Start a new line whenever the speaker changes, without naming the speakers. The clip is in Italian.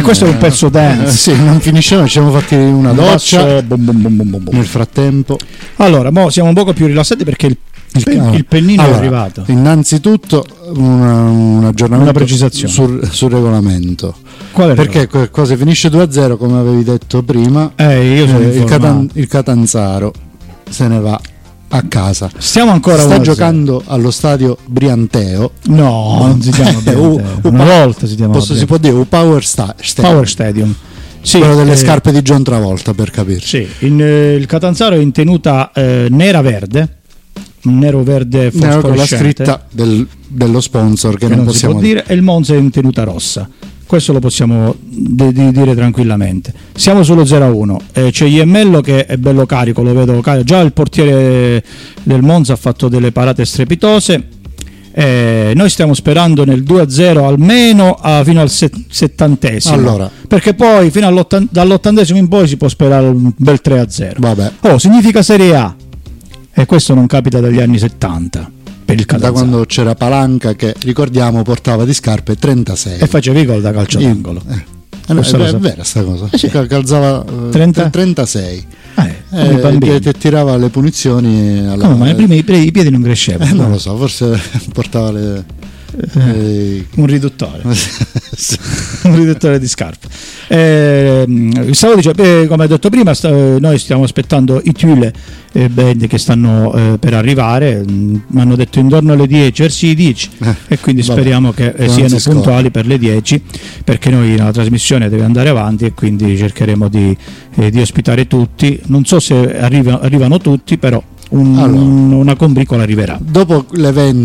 Ma questo è un pezzo dance.
Sì, non finisce, ci siamo fatti una doccia nel frattempo.
Allora, mo siamo un poco più rilassati perché il pennino è arrivato.
Innanzitutto un aggiornamento,
una precisazione
sul regolamento.
Qual è
perché se finisce 2-0 come avevi detto prima,
io sono
il Catanzaro se ne va a casa.
Stiamo ancora
sta giocando allo stadio Brianteo.
No, non si chiama una volta si chiamava.
Si può dire Power
Stadium. Sì,
quello delle scarpe di John Travolta, per capirci.
Sì, il Catanzaro è in tenuta nera-verde, un nero-verde
con la scritta dello sponsor che non possiamo
dire, e il Monza è in tenuta rossa. Questo lo possiamo dire tranquillamente. Siamo sullo 0-1. C'è Iemmello che è bello carico, lo vedo carico. Già il portiere del Monza ha fatto delle parate strepitose. Noi stiamo sperando nel 2-0 almeno fino al 70esimo.
Allora,
perché poi dall'80esimo in poi si può sperare un bel 3-0.
Vabbè.
Significa Serie A. E questo non capita dagli anni 70.
Da quando c'era Palanca, che ricordiamo portava di scarpe 36
e facevi gol da calcio d'angolo.
È vera sta cosa.
Sì.
Calzava 36 e tirava le punizioni
ma i piedi non crescevano.
Non lo so, forse portava
un riduttore un riduttore di scarpe. Stavo dicendo, come ho detto prima, noi stiamo aspettando i Thule band che stanno per arrivare. Mi hanno detto intorno alle 10 e quindi speriamo che siano puntuali per le 10, perché noi la trasmissione deve andare avanti e quindi cercheremo di ospitare tutti. Non so se arrivano tutti, però una combricola arriverà
dopo l'evento.